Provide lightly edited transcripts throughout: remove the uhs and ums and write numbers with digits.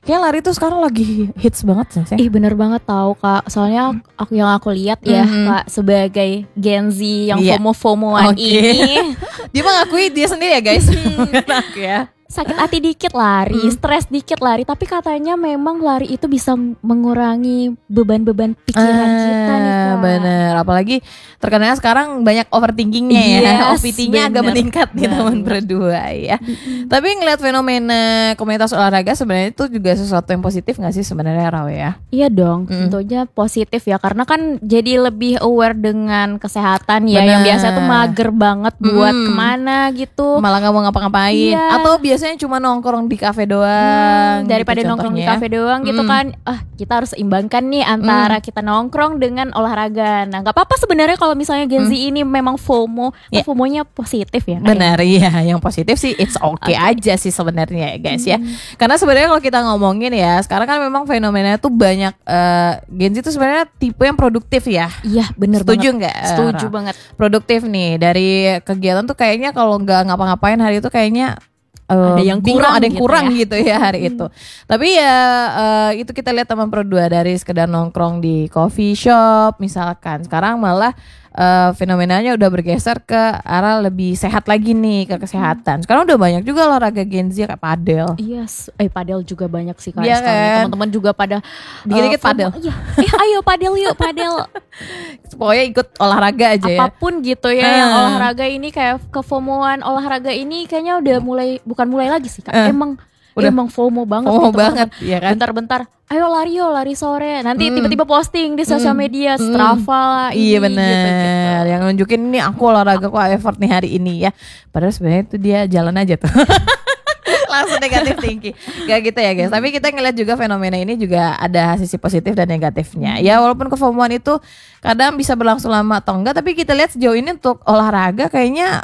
Kayak lari tuh sekarang lagi hits banget sih. Ih bener banget tahu Kak. Soalnya aku lihat ya Kak, sebagai Gen Z yang FOMO-FOMOan ini. Dia mengakui dia sendiri ya guys. Enak ya. Sakit hati dikit lari, stres dikit lari, tapi katanya memang lari itu bisa mengurangi beban-beban pikiran kita nih Kak. Bener, apalagi terkenalnya sekarang banyak overthinkingnya ya, OVT-nya agak meningkat nih teman berdua ya. Tapi ngeliat fenomena komunitas olahraga sebenarnya itu juga sesuatu yang positif nggak sih sebenarnya Rawe ya? Iya dong, tentunya positif ya, karena kan jadi lebih aware dengan kesehatan ya. Yang biasa tuh mager banget buat kemana gitu, malah nggak mau ngapa-ngapain, atau biasanya cuma nongkrong di kafe doang. Daripada gitu nongkrong di kafe doang gitu kan, kita harus seimbangkan nih antara kita nongkrong dengan olahraga. Nah nggak apa-apa sebenarnya kalau misalnya Gen Z ini memang FOMO, FOMO-nya positif ya. Benar iya, yang positif sih it's okay aja sih sebenarnya ya guys ya. Karena sebenarnya kalau kita ngomongin ya, sekarang kan memang fenomena tuh banyak Gen Z itu sebenarnya tipe yang produktif ya. Iya benar banget. Setuju nggak? Setuju banget. Produktif nih dari kegiatan tuh kayaknya kalau nggak ngapa-ngapain hari itu kayaknya ada yang kurang gitu ya hari itu. Tapi ya itu kita lihat teman Pro 2 dari sekedar nongkrong di coffee shop misalkan. Sekarang malah fenomenanya udah bergeser ke arah lebih sehat lagi nih, ke kesehatan. Sekarang udah banyak juga olahraga Gen Z kayak padel. Yes, padel juga banyak sih Kak. Kan? Teman-teman juga pada dikit-dikit padel. Iya. Ayo padel yuk, padel. Pokoknya ikut olahraga aja ya. Apapun gitu ya yang olahraga ini, kayak kefomoan olahraga ini kayaknya udah bukan mulai lagi sih Kak. Emang FOMO banget. FOMO banget ya kan. Bentar-bentar, ayo lari sore. Nanti tiba-tiba posting di sosial media, Strava lah. Iya benar. Gitu. Yang nunjukin ini aku olahraga kok effort nih hari ini ya. Padahal sebenarnya itu dia jalan aja tuh. Langsung negatif thinking. Gak gitu ya guys. Tapi kita ngeliat juga fenomena ini juga ada sisi positif dan negatifnya. Ya walaupun kefomoan itu kadang bisa berlangsung lama atau enggak, tapi kita lihat sejauh ini untuk olahraga kayaknya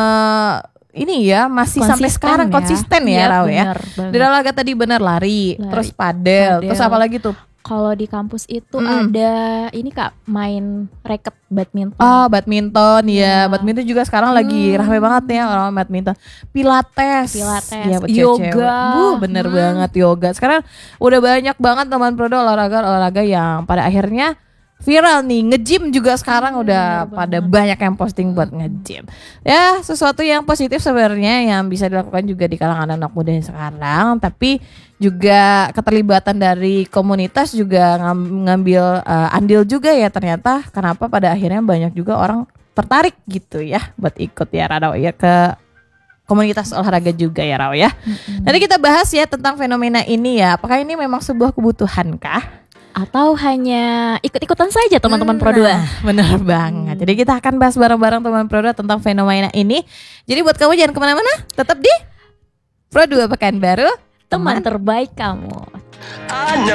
ini ya masih sampai sekarang konsisten ya Rawe ya. Dari olahraga tadi bener lari, terus padel, terus apa lagi tuh? Kalau di kampus itu ada ini Kak, main racket badminton. Badminton ya. Badminton juga sekarang lagi rame banget ya orang badminton. Pilates ya, yoga. Bener banget yoga. Sekarang udah banyak banget teman Prodo olahraga yang pada akhirnya viral nih. Nge-gym juga sekarang udah pada banyak yang posting buat nge-gym. Ya sesuatu yang positif sebenarnya yang bisa dilakukan juga di kalangan anak muda yang sekarang. Tapi juga keterlibatan dari komunitas juga ngambil andil juga ya ternyata. Kenapa pada akhirnya banyak juga orang tertarik gitu ya buat ikut ya Rado ya ke komunitas olahraga juga ya Rao ya. Nanti kita bahas ya tentang fenomena ini ya. Apakah ini memang sebuah kebutuhan kah? Atau hanya ikut-ikutan saja teman-teman Pro 2? Benar banget. Jadi kita akan bahas bareng-bareng teman Pro 2 tentang fenomena ini. Jadi buat kamu jangan kemana-mana, tetap di Pro 2 Pekanbaru, teman terbaik kamu.